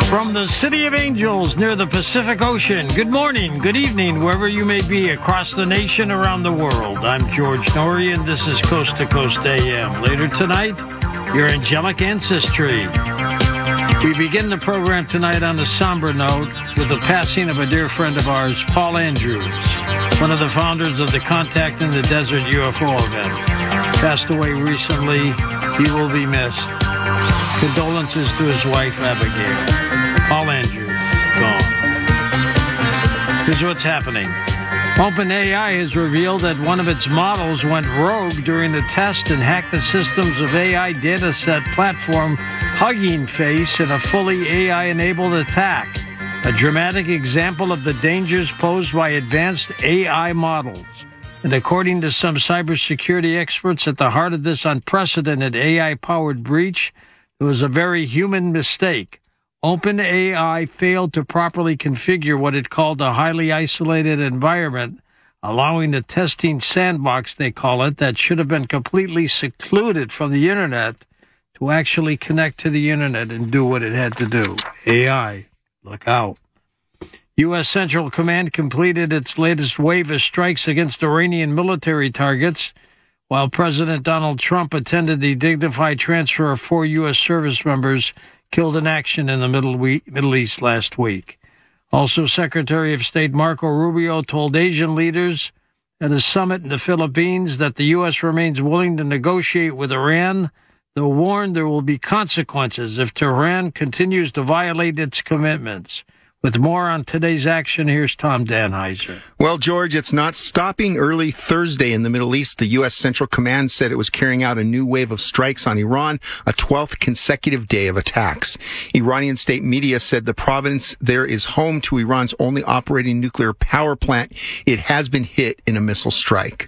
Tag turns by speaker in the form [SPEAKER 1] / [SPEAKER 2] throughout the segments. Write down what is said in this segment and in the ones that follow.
[SPEAKER 1] From the City of Angels near the Pacific Ocean, good morning, good evening, wherever you may be across the nation, around the world. I'm George Norrie, and this is Coast to Coast AM. Later tonight, your angelic ancestry. We begin the program tonight on a somber note with the passing of a dear friend of ours, Paul Andrews, one of the founders of the Contact in the Desert UFO event. Passed away recently. He will be missed. Condolences to his wife, Abigail. Paul Andrews, gone. Here's what's happening. OpenAI has revealed that one of its models went rogue during the test and hacked the systems of AI dataset platform Hugging Face in a fully AI-enabled attack, a dramatic example of the dangers posed by advanced AI models. And according to some cybersecurity experts, at the heart of this unprecedented AI-powered breach, it was a very human mistake. OpenAI failed to properly configure what it called a highly isolated environment, allowing the testing sandbox, they call it, that should have been completely secluded from the Internet to actually connect to the Internet and do what it had to do. AI, look out. U.S. Central Command completed its latest wave of strikes against Iranian military targets, while President Donald Trump attended the dignified transfer of 4 U.S. service members killed in action in the Middle East last week. Also, Secretary of State Marco Rubio told Asian leaders at a summit in the Philippines that the U.S. remains willing to negotiate with Iran, though warned there will be consequences if Tehran continues to violate its commitments. With more on today's action, here's Tom Danheiser.
[SPEAKER 2] Well, George, it's not stopping. Early Thursday in the Middle East, the U.S. Central Command said it was carrying out a new wave of strikes on Iran, a 12th consecutive day of attacks. Iranian state media said the province there is home to Iran's only operating nuclear power plant. It has been hit in a missile strike.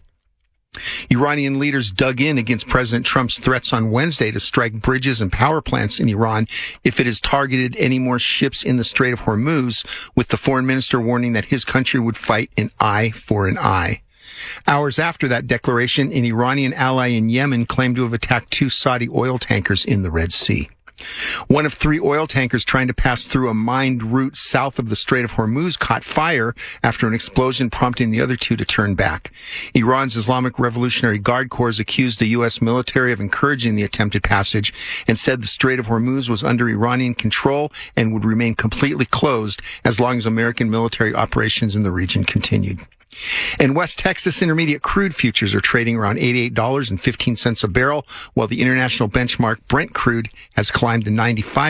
[SPEAKER 2] Iranian leaders dug in against President Trump's threats on Wednesday to strike bridges and power plants in Iran if it has targeted any more ships in the Strait of Hormuz, with the foreign minister warning that his country would fight an eye for an eye. Hours after that declaration, an Iranian ally in Yemen claimed to have attacked 2 Saudi oil tankers in the Red Sea. One of 3 oil tankers trying to pass through a mined route south of the Strait of Hormuz caught fire after an explosion prompting the other 2 to turn back. Iran's Islamic Revolutionary Guard Corps accused the U.S. military of encouraging the attempted passage and said the Strait of Hormuz was under Iranian control and would remain completely closed as long as American military operations in the region continued. And West Texas Intermediate crude futures are trading around $88.15 a barrel, while the international benchmark Brent crude has climbed to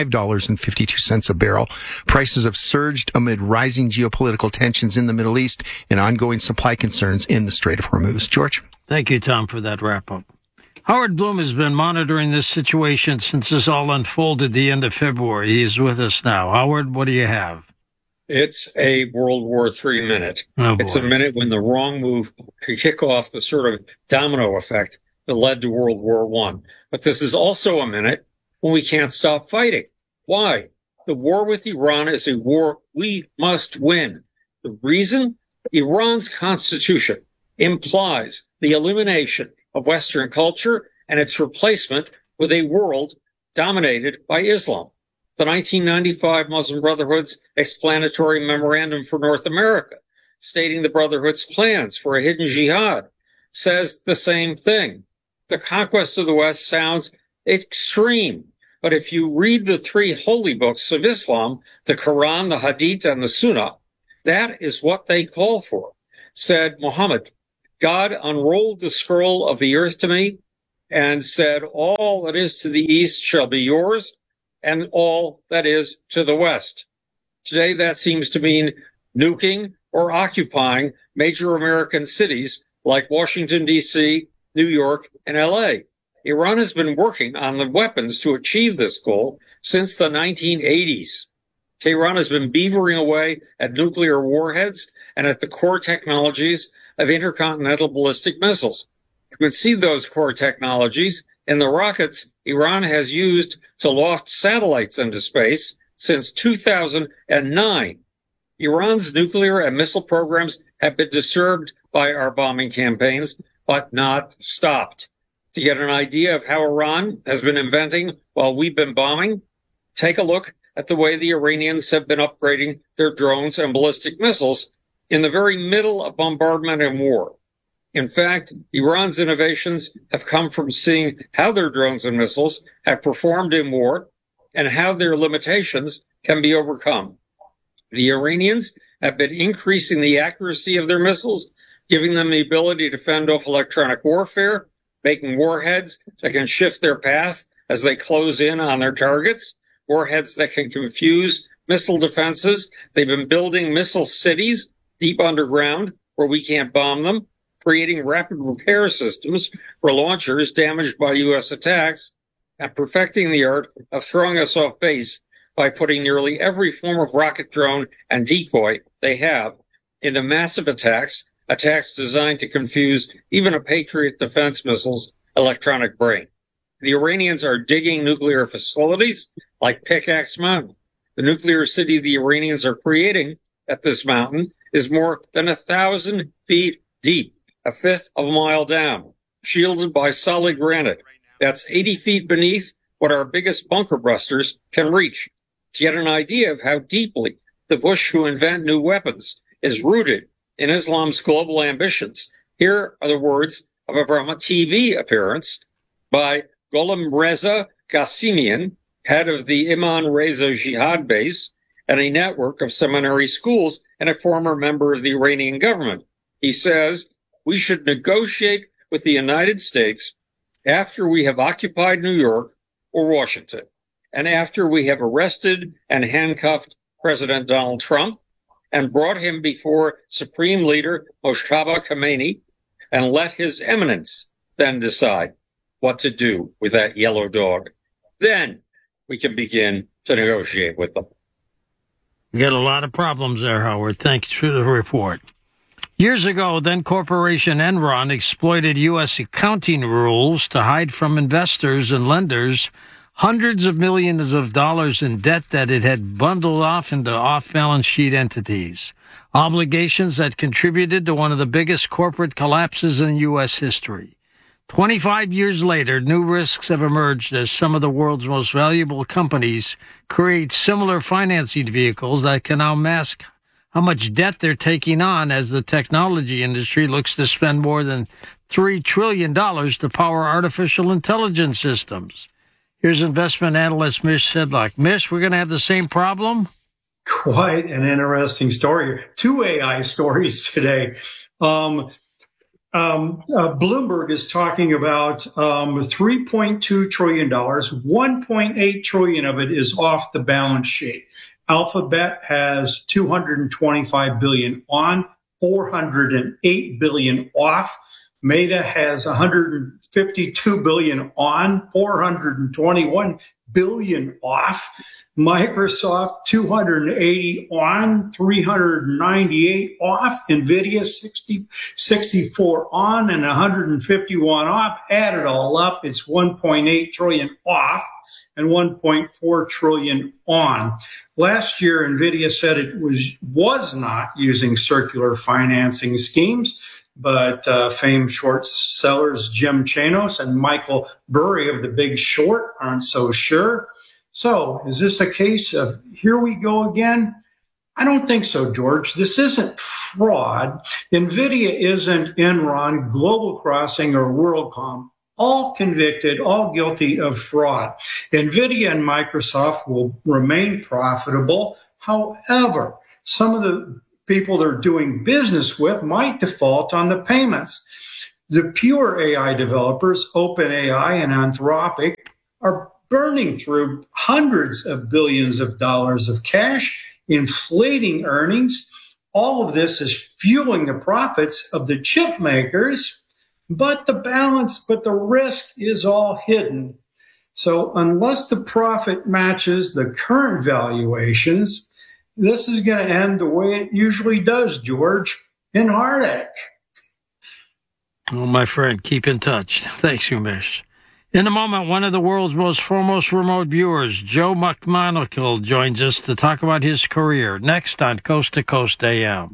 [SPEAKER 2] $95.52 a barrel. Prices have surged amid rising geopolitical tensions in the Middle East and ongoing supply concerns in the Strait of Hormuz. George?
[SPEAKER 1] Thank you, Tom, for that wrap-up. Howard Bloom has been monitoring this situation since this all unfolded the end of February. He is with us now. Howard, what do you have?
[SPEAKER 3] It's a World War III minute.
[SPEAKER 1] Oh,
[SPEAKER 3] it's a minute when the wrong move could kick off the sort of domino effect that led to World War I. But this is also a minute when we can't stop fighting. Why? The war with Iran is a war we must win. The reason? Iran's constitution implies the elimination of Western culture and its replacement with a world dominated by Islam. The 1995 Muslim Brotherhood's explanatory memorandum for North America, stating the Brotherhood's plans for a hidden jihad, says the same thing. The conquest of the West sounds extreme, but if you read the 3 holy books of Islam, the Quran, the Hadith, and the Sunnah, that is what they call for. Said Muhammad, God unrolled the scroll of the earth to me and said, all that is to the east shall be yours, and all that is to the west. Today, that seems to mean nuking or occupying major American cities like Washington, D.C., New York, and L.A. Iran has been working on the weapons to achieve this goal since the 1980s. Tehran has been beavering away at nuclear warheads and at the core technologies of intercontinental ballistic missiles. You can see those core technologies in the rockets Iran has used to loft satellites into space since 2009. Iran's nuclear and missile programs have been disturbed by our bombing campaigns, but not stopped. To get an idea of how Iran has been inventing while we've been bombing, take a look at the way the Iranians have been upgrading their drones and ballistic missiles in the very middle of bombardment and war. In fact, Iran's innovations have come from seeing how their drones and missiles have performed in war and how their limitations can be overcome. The Iranians have been increasing the accuracy of their missiles, giving them the ability to fend off electronic warfare, making warheads that can shift their path as they close in on their targets, warheads that can confuse missile defenses. They've been building missile cities deep underground where we can't bomb them, creating rapid repair systems for launchers damaged by U.S. attacks, and perfecting the art of throwing us off base by putting nearly every form of rocket drone and decoy they have into massive attacks designed to confuse even a Patriot defense missile's electronic brain. The Iranians are digging nuclear facilities like Pickaxe Mountain. The nuclear city the Iranians are creating at this mountain is more than 1,000 feet deep, a fifth of a mile down, shielded by solid granite. That's 80 feet beneath what our biggest bunker busters can reach. To get an idea of how deeply the push to invent new weapons is rooted in Islam's global ambitions, here are the words of a TV appearance by Gholam Reza Ghassemian, head of the Imam Reza Jihad base and a network of seminary schools and a former member of the Iranian government. He says, "We should negotiate with the United States after we have occupied New York or Washington, and after we have arrested and handcuffed President Donald Trump and brought him before Supreme Leader Mojtaba Khamenei, and let His Eminence then decide what to do with that yellow dog. Then we can begin to negotiate with them."
[SPEAKER 1] We got a lot of problems there, Howard. Thanks for the report. Years ago, then Corporation Enron exploited U.S. accounting rules to hide from investors and lenders hundreds of millions of dollars in debt that it had bundled off into off-balance sheet entities, obligations that contributed to one of the biggest corporate collapses in U.S. history. 25 years later, new risks have emerged as some of the world's most valuable companies create similar financing vehicles that can now mask how much debt they're taking on as the technology industry looks to spend more than $3 trillion to power artificial intelligence systems. Here's investment analyst Mish Sedlock. Mish, we're going to have the same problem?
[SPEAKER 4] Quite an interesting story. Two AI stories today. Bloomberg is talking about $3.2 trillion. $1.8 trillion of it is off the balance sheet. Alphabet has $225 billion on, $408 billion off. Meta has $152 billion on, $421 billion off. Microsoft, $280 on, $398 off. NVIDIA, 64 on and $151 off. Add it all up, it's $1.8 trillion off and $1.4 trillion on. Last year, NVIDIA said it was not using circular financing schemes, but famed short sellers Jim Chanos and Michael Burry of The Big Short aren't so sure. So is this a case of here we go again? I don't think so, George. This isn't fraud. NVIDIA isn't Enron, Global Crossing, or WorldCom. All convicted, all guilty of fraud. NVIDIA and Microsoft will remain profitable. However, some of the people they're doing business with might default on the payments. The pure AI developers, OpenAI and Anthropic, are burning through hundreds of billions of dollars of cash, inflating earnings. All of this is fueling the profits of the chip makers, but the risk is all hidden. So unless the profit matches the current valuations, this is going to end the way it usually does, George, in heartache.
[SPEAKER 1] Oh, my friend, keep in touch. Thanks, Umesh. In a moment, one of the world's most foremost remote viewers, Joe McMonagle, joins us to talk about his career. Next on Coast to Coast AM.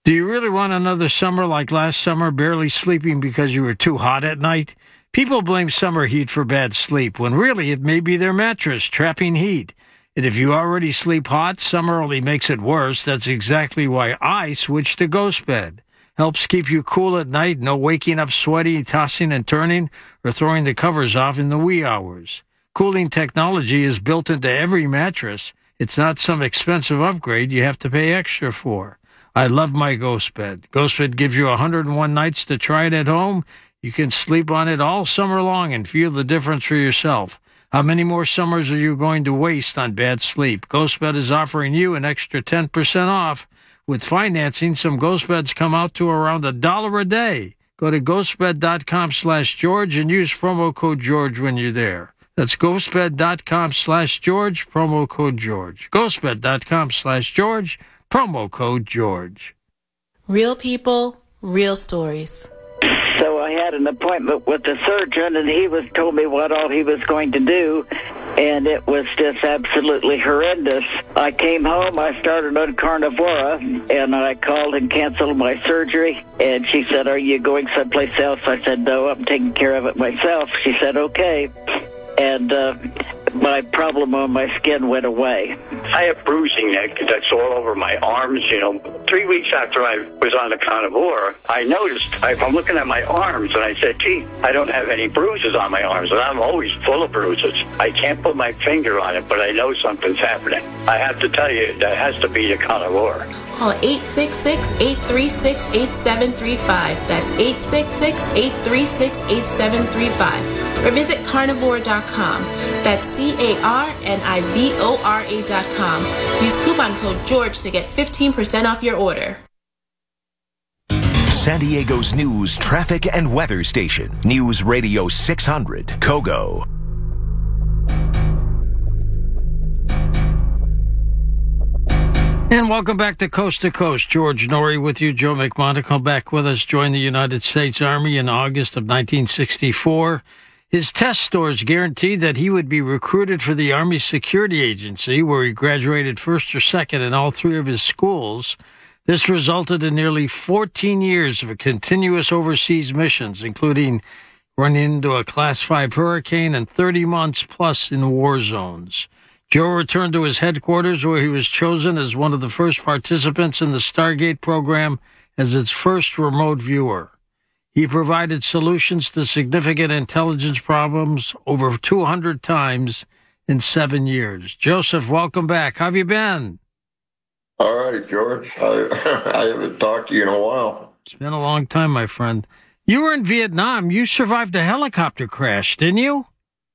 [SPEAKER 1] Do you really want another summer like last summer, barely sleeping because you were too hot at night? People blame summer heat for bad sleep, when really it may be their mattress trapping heat. And if you already sleep hot, summer only makes it worse. That's exactly why I switched to Ghost Bed. Helps keep you cool at night, no waking up sweaty, tossing and turning, or throwing the covers off in the wee hours. Cooling technology is built into every mattress. It's not some expensive upgrade you have to pay extra for. I love my Ghost Bed. Ghost Bed gives you 101 nights to try it at home. You can sleep on it all summer long and feel the difference for yourself. How many more summers are you going to waste on bad sleep? Ghost Bed is offering you an extra 10% off. With financing, some Ghost Beds come out to around $1 a day. Go to ghostbed.com/George and use promo code George when you're there. That's ghostbed.com/George, promo code George. Ghostbed.com/George, promo code George.
[SPEAKER 5] Real people, real stories.
[SPEAKER 6] So I had an appointment with the surgeon, and he told me what all he was going to do, and it was just absolutely horrendous. I came home, I started on Carnivora, and I called and canceled my surgery, and she said, "Are you going someplace else?" I said, "No, I'm taking care of it myself." She said, "Okay." And my problem on my skin went away.
[SPEAKER 7] I have bruising that's all over my arms. 3 weeks after I was on the Carnivora, I noticed, I'm looking at my arms, and I said, gee, I don't have any bruises on my arms, and I'm always full of bruises. I can't put my finger on it, but I know something's happening. I have to tell you, that has to be the Carnivora.
[SPEAKER 5] Call 866-836-8735. That's 866-836-8735. Or visit carnivora.com. That's carnivora.com. Use coupon code George to get 15% off your order.
[SPEAKER 8] San Diego's news, traffic, and weather station. News Radio 600, Kogo.
[SPEAKER 1] And welcome back to Coast. George Norrie with you. Joe McMonagle back with us. Joined the United States Army in August of 1964. His test scores guaranteed that he would be recruited for the Army Security Agency, where he graduated first or second in all three of his schools. This resulted in nearly 14 years of continuous overseas missions, including running into a Class 5 hurricane and 30 months plus in war zones. Joe returned to his headquarters, where he was chosen as one of the first participants in the Stargate program as its first remote viewer. He provided solutions to significant intelligence problems over 200 times in 7 years. Joseph, welcome back. How have you been?
[SPEAKER 9] All right, George. I haven't talked to you in a while.
[SPEAKER 1] It's been a long time, my friend. You were in Vietnam. You survived a helicopter crash, didn't you?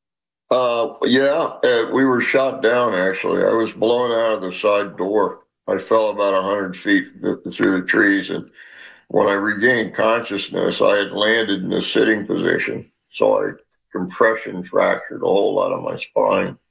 [SPEAKER 9] Yeah. We were shot down, actually. I was blown out of the side door. I fell about 100 feet through the trees, and when I regained consciousness, I had landed in a sitting position, so I compression fractured a whole lot of my spine.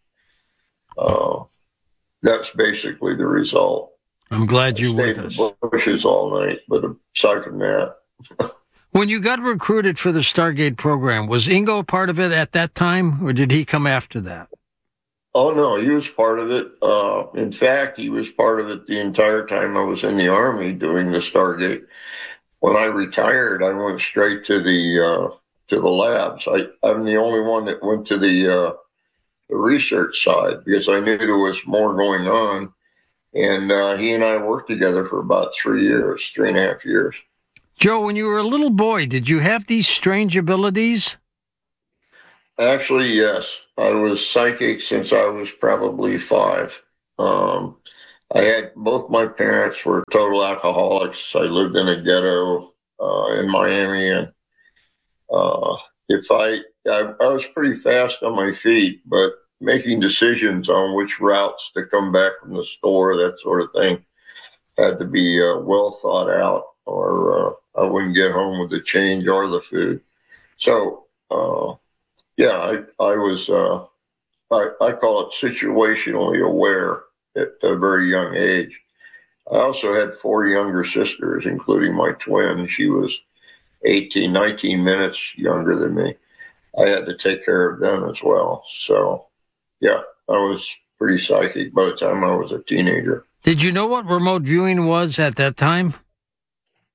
[SPEAKER 9] That's basically the result.
[SPEAKER 1] I'm glad you're with
[SPEAKER 9] us. I
[SPEAKER 1] us.
[SPEAKER 9] stayed in the bushes all night, but aside from that.
[SPEAKER 1] When you got recruited for the Stargate program, was Ingo part of it at that time, or did he come after that?
[SPEAKER 9] Oh, no, he was part of it. In fact, he was part of it the entire time I was in the Army doing the Stargate. When I retired, I went straight to the labs. I'm the only one that went to the research side because I knew there was more going on. And he and I worked together for about 3.5 years.
[SPEAKER 1] Joe, when you were a little boy, did you have these strange abilities?
[SPEAKER 9] Actually, yes. I was psychic since I was probably 5. I had both my parents were total alcoholics. I lived in a ghetto in Miami, and I was pretty fast on my feet, but making decisions on which routes to come back from the store, that sort of thing, had to be well thought out, or I wouldn't get home with the change or the food. So, yeah, I was, I call it situationally aware at a very young age. I also had 4 younger sisters, including my twin. She was 19 minutes younger than me. I had to take care of them as well. So, yeah, I was pretty psychic by the time I was a teenager.
[SPEAKER 1] Did you know what remote viewing was at that time?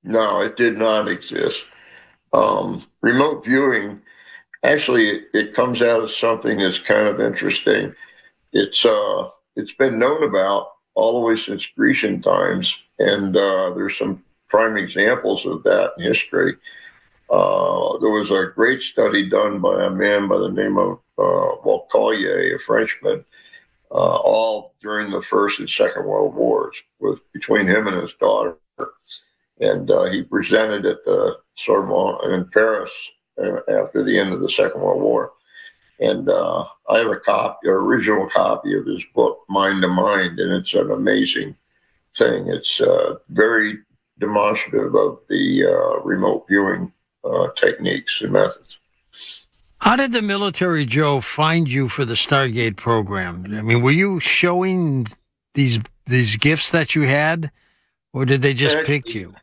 [SPEAKER 9] No, it did not exist. Remote viewing, actually, it comes out as something that's kind of interesting. It's been known about all the way since Grecian times, and there's some prime examples of that in history. There was a great study done by a man by the name of Collier, a Frenchman, all during the First and Second World Wars, between him and his daughter. And he presented at the Sorbonne in Paris after the end of the Second World War. And I have an original copy of his book, Mind to Mind, and it's an amazing thing. It's very demonstrative of the remote viewing techniques and methods.
[SPEAKER 1] How did the military, Joe, find you for the Stargate program? I mean, were you showing these gifts that you had, or did they just pick you?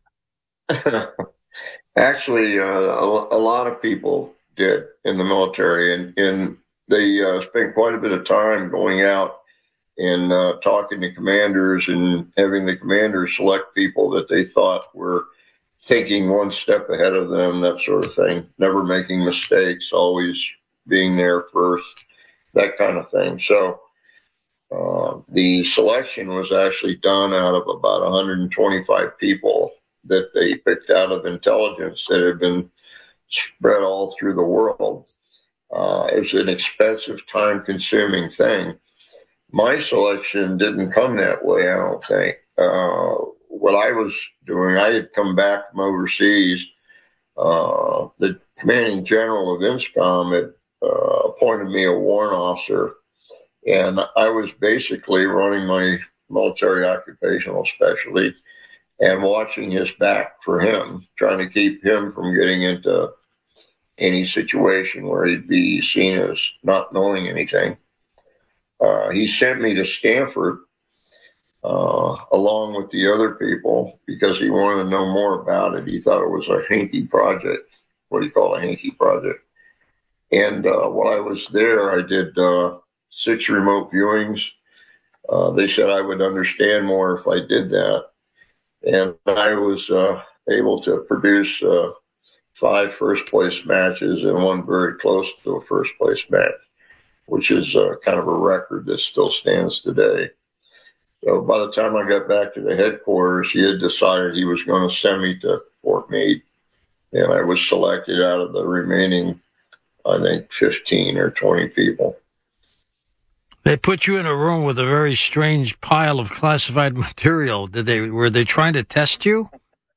[SPEAKER 9] Actually, a lot of people did in the military, and they spent quite a bit of time going out and talking to commanders and having the commanders select people that they thought were thinking one step ahead of them, that sort of thing, never making mistakes, always being there first, that kind of thing. So the selection was actually done out of about 125 people that they picked out of intelligence that had been spread all through the world. It was an expensive, time-consuming thing. My selection didn't come that way, I don't think. What I was doing, I had come back from overseas. The commanding general of INSCOM had appointed me a warrant officer, and I was basically running my military occupational specialty and watching his back for him, trying to keep him from getting into any situation where he'd be seen as not knowing anything. He sent me to Stanford along with the other people because he wanted to know more about it. He thought it was a hinky project, what do you call a hinky project? And while I was there, I did 6 remote viewings. They said I would understand more if I did that. And I was able to produce 5 first-place matches and 1 very close to a first-place match, which is kind of a record that still stands today. So by the time I got back to the headquarters, he had decided he was going to send me to Fort Meade, and I was selected out of the remaining, I think, 15 or 20 people.
[SPEAKER 1] They put you in a room with a very strange pile of classified material. Were they trying to test you?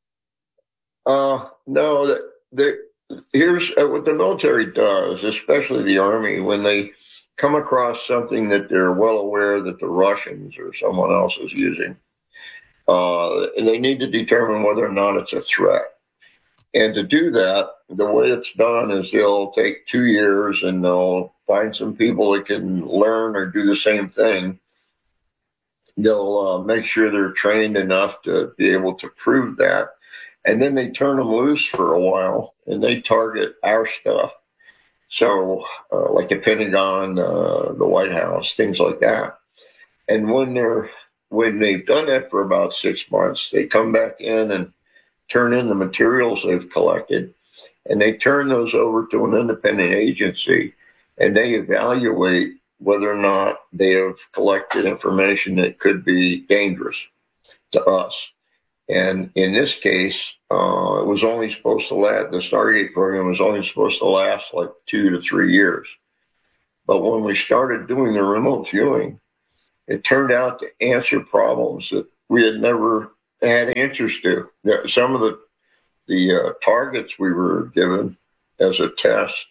[SPEAKER 9] No. Here's what the military does, especially the Army, when they come across something that they're well aware that the Russians or someone else is using, and they need to determine whether or not it's a threat. And to do that, the way it's done is they'll take 2 years and they'll find some people that can learn or do the same thing. They'll make sure they're trained enough to be able to prove that. And then they turn them loose for a while and they target our stuff. So like the Pentagon, the White House, things like that. And when they've done that for about 6 months, they come back in and turn in the materials they've collected, and they turn those over to an independent agency, and they evaluate whether or not they have collected information that could be dangerous to us. And in this case, it was only supposed to last, the Stargate program was only supposed to last like 2 to 3 years. But when we started doing the remote viewing, it turned out to answer problems that we had never had answers to. Some of the targets we were given as a test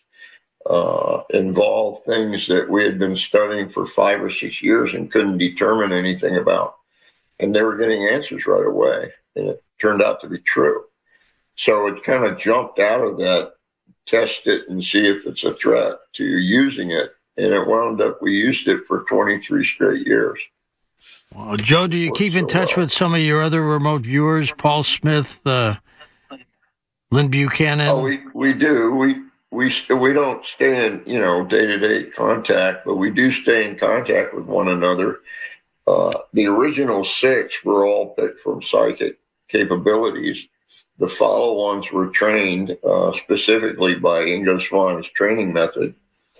[SPEAKER 9] involved things that we had been studying for 5 or 6 years and couldn't determine anything about. And they were getting answers right away, and it turned out to be true. So it kind of jumped out of that, test it and see if it's a threat, to using it. And it wound up, we used it for 23 straight years.
[SPEAKER 1] Well, Joe, do you keep in touch with some of your other remote viewers, Paul Smith, Lynn Buchanan?
[SPEAKER 9] Oh, we do. We don't stay in, day-to-day contact, but we do stay in contact with one another. The original 6 were all picked from psychic capabilities, the follow-ons were trained specifically by Ingo Swann's training method.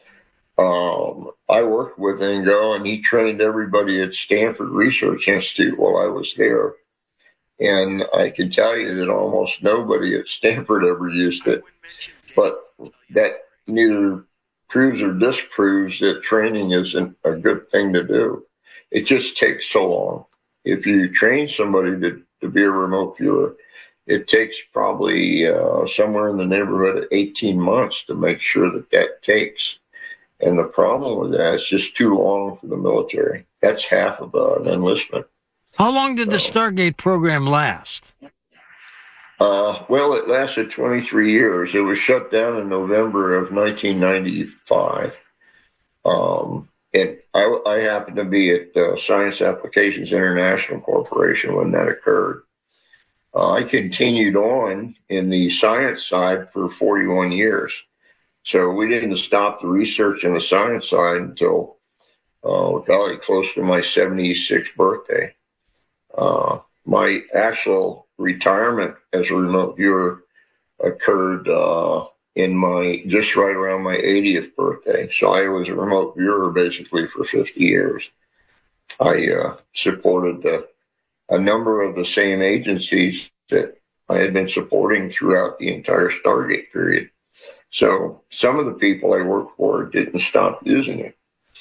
[SPEAKER 9] I worked with Ingo, and he trained everybody at Stanford Research Institute while I was there. And I can tell you that almost nobody at Stanford ever used it. But that neither proves or disproves that training isn't a good thing to do. It just takes so long. If you train somebody to be a remote viewer, it takes probably somewhere in the neighborhood of 18 months to make sure that takes. And the problem with that is just too long for the military. That's half of an enlistment.
[SPEAKER 1] How long did the Stargate program last?
[SPEAKER 9] Well, it lasted 23 years. It was shut down in November of 1995. And I happened to be at Science Applications International Corporation when that occurred. I continued on in the science side for 41 years. So we didn't stop the research and the science side until close to my 76th birthday. My actual retirement as a remote viewer occurred just right around my 80th birthday. So I was a remote viewer basically for 50 years. I supported a number of the same agencies that I had been supporting throughout the entire Stargate period. So some of the people I worked for didn't stop using it.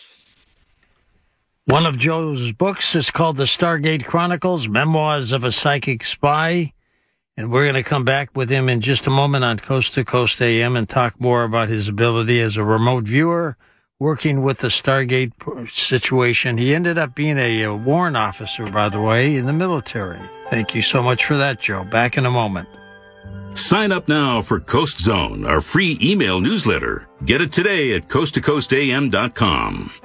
[SPEAKER 1] One of Joe's books is called The Stargate Chronicles, Memoirs of a Psychic Spy. And we're going to come back with him in just a moment on Coast to Coast AM and talk more about his ability as a remote viewer, working with the Stargate situation. He ended up being a warrant officer, by the way, in the military. Thank you so much for that, Joe. Back in a moment.
[SPEAKER 10] Sign up now for Coast Zone, our free email newsletter. Get it today at coasttocoastam.com.